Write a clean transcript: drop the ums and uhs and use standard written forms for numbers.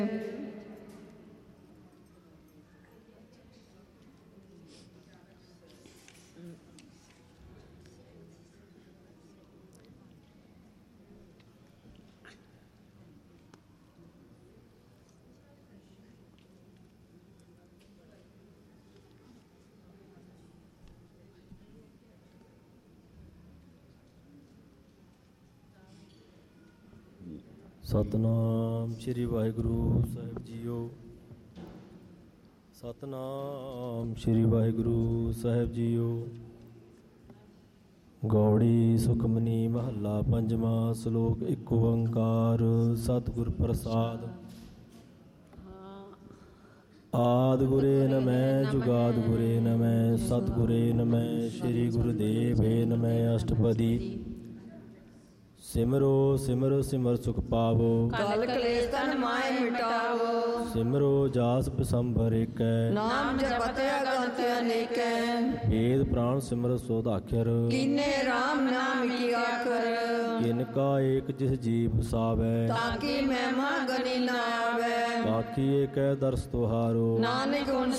ਸਤਨਾਮ ਸ਼੍ਰੀ ਵਾਹਿਗੁਰੂ ਸਾਹਿਬ JIO. Satnam Shri Waheguru ਸਾਹਿਬ JIO. Gauri Sukhmani ਮਹੱਲਾ ਪੰਜਵਾਂ। ਸ਼ਲੋਕ ਇੱਕ ਓੰਕਾਰ। ਸਤਿਗੁਰ ਪ੍ਰਸਾਦ। ਆਦਿ ਗੁਰੇ ਨਮੈ ਜੁਗਾਦ ਗੁਰੇ ਨਮੈ ਸਤਿਗੁਰੇ ਨਮੈ ਸ਼੍ਰੀ ਗੁਰੁਦੇਵੇ ਨਮੈ। ਅਸ਼ਟਪਦੀ। ਸਿਮਰੋ ਸਿਮਰ ਸਿਮਰ ਸੁਖ ਪਾਵੋ, ਕਲ ਕਲੇਸ਼ ਤਨ ਮਾਹਿ ਮਿਟਾਵੋ। ਸਿਮਰੋ ਜਾਸ ਬਿਸੰਭਰ ਏਕੈ, ਨਾਮ ਜਪਤ ਅਗੰਤ ਅਨੇਕੈ। ਵੇਦ ਪ੍ਰਾਣ ਸਿਮਰ ਸੋਧ ਆਖਰ, ਕੀਨੇ RAM ਨਾਮ ਕੀ ਆਖਰ। ਕਿਨ ਕਾ ਏਕ ਜਿਸ ਜੀਵ ਵਸਾਵੈ, ਤਾਕੀ ਮਹਿਮਾ ਗਣੀ ਨਾ ਆਵੈ। ਬਾਕੀ ਏਕੈ ਦਰਸ ਤੁਹਾਰੋ, ਨਾਨਕ ਗੁਣ